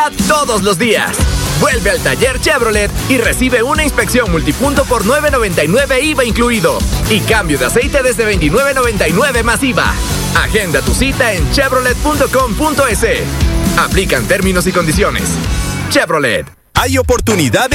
todos los días. Vuelve al taller Chevrolet y recibe una inspección multipunto por $9.99 IVA incluido. Y cambio de aceite desde $29.99 más IVA. Agenda tu cita en chevrolet.com.es. Aplican términos y condiciones. Chevrolet. Hay oportunidades